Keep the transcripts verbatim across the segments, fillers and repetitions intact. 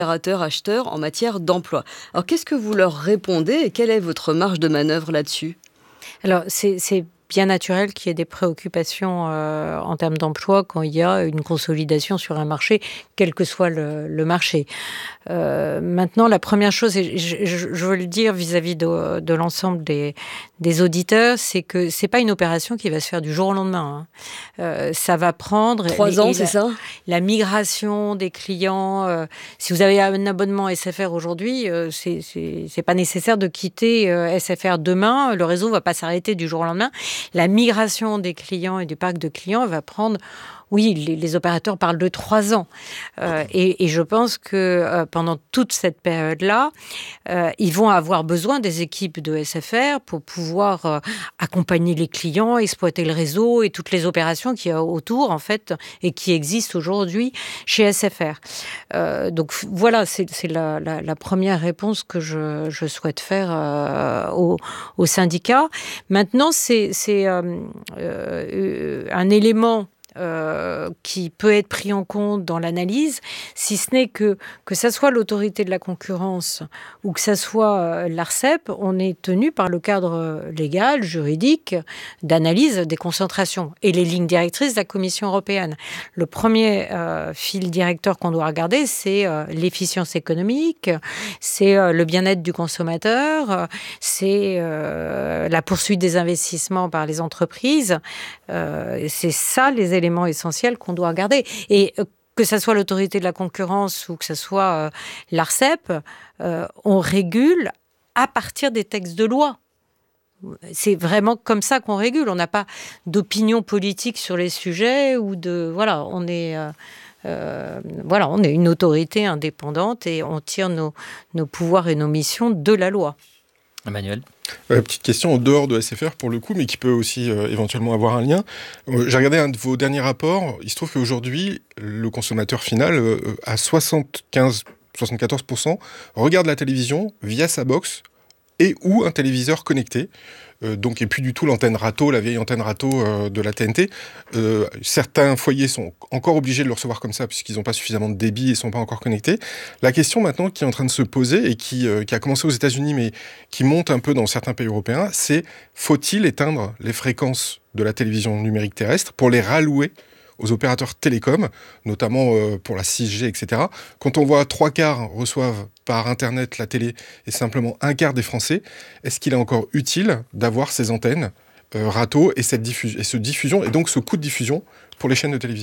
opérateurs, acheteurs en matière d'emploi. Alors qu'est-ce que vous leur répondez et quelle est votre marge de manœuvre là-dessus ? Alors c'est, c'est bien naturel qu'il y ait des préoccupations euh, en termes d'emploi quand il y a une consolidation sur un marché, quel que soit le, le marché. Euh, maintenant, la première chose, et je, je, je veux le dire vis-à-vis de, de l'ensemble des, des auditeurs, c'est que c'est pas une opération qui va se faire du jour au lendemain. Hein. Euh, ça va prendre... Trois les, ans, c'est la, ça ? La migration des clients. Euh, si vous avez un abonnement S F R aujourd'hui, euh, c'est, c'est, c'est pas nécessaire de quitter euh, S F R demain. Le réseau va pas s'arrêter du jour au lendemain. La migration des clients et du parc de clients va prendre... Oui, les, les opérateurs parlent de trois ans. Euh, et, et je pense que euh, pendant toute cette période-là, euh, ils vont avoir besoin des équipes de S F R pour pouvoir euh, accompagner les clients, exploiter le réseau et toutes les opérations qu'il y a autour, en fait, et qui existent aujourd'hui chez S F R. Euh, donc voilà, c'est, c'est la, la, la première réponse que je, je souhaite faire euh, au, au syndicat. Maintenant, c'est, c'est euh, euh, un élément Euh, qui peut être pris en compte dans l'analyse, si ce n'est que que ça soit l'autorité de la concurrence ou que ça soit euh, l'Arcep, on est tenu par le cadre légal, juridique, d'analyse des concentrations et les lignes directrices de la Commission européenne. Le premier euh, fil directeur qu'on doit regarder, c'est euh, l'efficience économique, c'est euh, le bien-être du consommateur, c'est euh, la poursuite des investissements par les entreprises. Euh, c'est ça les éléments essentiels qu'on doit regarder. Et euh, que ce soit l'autorité de la concurrence ou que ce soit euh, l'Arcep, euh, on régule à partir des textes de loi. C'est vraiment comme ça qu'on régule. On n'a pas d'opinion politique sur les sujets ou de... Voilà, on est... Euh, euh, voilà, on est une autorité indépendante et on tire nos, nos pouvoirs et nos missions de la loi. Emmanuel ? Euh, petite question en dehors de S F R pour le coup, mais qui peut aussi euh, éventuellement avoir un lien. Euh, j'ai regardé un de vos derniers rapports. Il se trouve qu'aujourd'hui, le consommateur final, euh, à soixante-quinze à soixante-quatorze pour cent, regarde la télévision via sa box et ou un téléviseur connecté. Euh, donc, et plus du tout l'antenne râteau, la vieille antenne râteau euh, de la T N T. Euh, certains foyers sont encore obligés de le recevoir comme ça puisqu'ils n'ont pas suffisamment de débit et ne sont pas encore connectés. La question maintenant qui est en train de se poser et qui, euh, qui a commencé aux États-Unis mais qui monte un peu dans certains pays européens, c'est faut-il éteindre les fréquences de la télévision numérique terrestre pour les rallouer aux opérateurs télécoms, notamment euh, pour la six G, et cetera. Quand on voit trois quarts reçoivent par Internet la télé et simplement un quart des Français, est-ce qu'il est encore utile d'avoir ces antennes euh, râteau et, cette diffus- et ce diffusion, et donc ce coût de diffusion pour les chaînes de télévision ?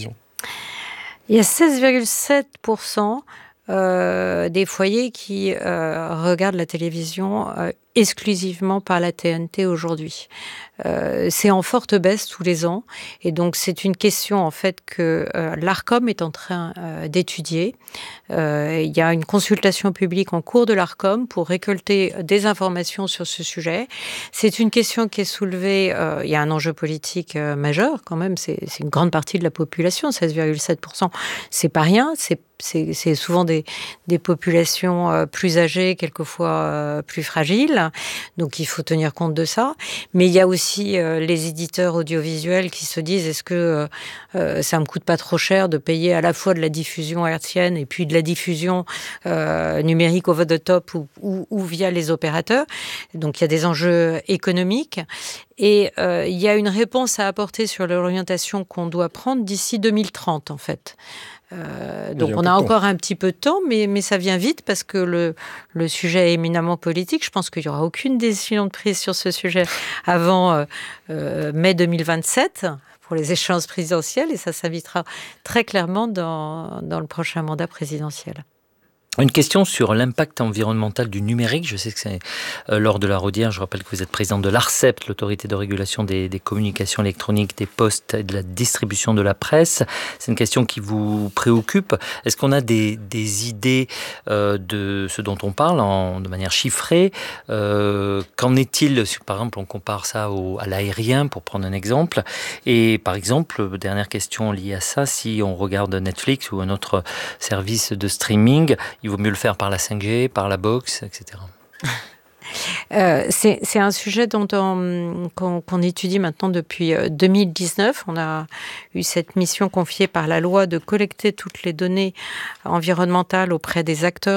Il y a seize virgule sept pour cent euh, des foyers qui euh, regardent la télévision euh, exclusivement par la T N T aujourd'hui. Euh, c'est en forte baisse tous les ans et donc c'est une question en fait que euh, l'Arcom est en train euh, d'étudier. Euh, il y a une consultation publique en cours de l'Arcom pour récolter des informations sur ce sujet. C'est une question qui est soulevée, euh, il y a un enjeu politique euh, majeur quand même, c'est, c'est une grande partie de la population, seize virgule sept pour cent, c'est pas rien, c'est C'est, c'est souvent des, des populations euh, plus âgées, quelquefois euh, plus fragiles. Donc, il faut tenir compte de ça. Mais il y a aussi euh, les éditeurs audiovisuels qui se disent est-ce que euh, ça me coûte pas trop cher de payer à la fois de la diffusion hertzienne et puis de la diffusion euh, numérique over the top ou, ou, ou via les opérateurs. Donc, il y a des enjeux économiques. Et euh, il y a une réponse à apporter sur l'orientation qu'on doit prendre d'ici deux mille trente, en fait. Euh, donc on a encore un petit peu de temps, mais, mais ça vient vite parce que le, le sujet est éminemment politique. Je pense qu'il n'y aura aucune décision de prise sur ce sujet avant euh, euh, mai deux mille vingt-sept pour les échéances présidentielles et ça s'invitera très clairement dans, dans le prochain mandat présidentiel. Une question sur l'impact environnemental du numérique. Je sais que c'est euh, Laure de la Raudière. Je rappelle que vous êtes présidente de l'Arcep, l'autorité de régulation des, des communications électroniques, des postes et de la distribution de la presse. C'est une question qui vous préoccupe. Est-ce qu'on a des, des idées euh, de ce dont on parle en, de manière chiffrée euh, Qu'en est-il, si, par exemple, on compare ça au, à l'aérien, pour prendre un exemple. Et par exemple, dernière question liée à ça, si on regarde Netflix ou un autre service de streaming, il vaut mieux le faire par la cinq G, par la box, et cetera. Euh, c'est, c'est un sujet dont on, qu'on, qu'on étudie maintenant depuis deux mille dix-neuf. On a eu cette mission confiée par la loi de collecter toutes les données environnementales auprès des acteurs